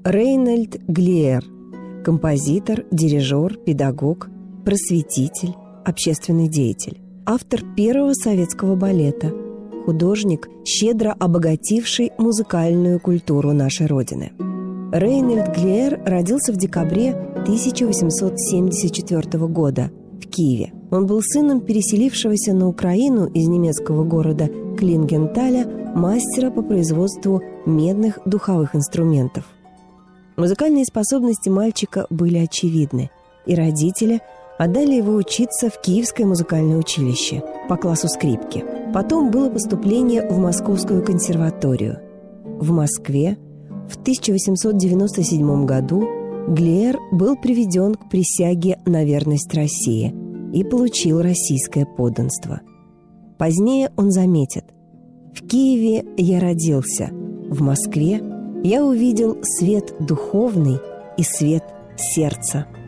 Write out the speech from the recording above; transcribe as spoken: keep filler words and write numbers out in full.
Рейнольд Глиэр – композитор, дирижер, педагог, просветитель, общественный деятель, автор первого советского балета, художник, щедро обогативший музыкальную культуру нашей Родины. Рейнольд Глиэр родился в декабре тысяча восемьсот семьдесят четвёртого года в Киеве. Он был сыном переселившегося на Украину из немецкого города Клингенталя мастера по производству медных духовых инструментов. Музыкальные способности мальчика были очевидны, и родители отдали его учиться в Киевское музыкальное училище по классу скрипки. Потом было поступление в Московскую консерваторию. В Москве в тысяча восемьсот девяносто седьмом году Глиэр был приведен к присяге на верность России и получил российское подданство. Позднее он заметит: «В Киеве я родился, в Москве я увидел свет духовный и свет сердца».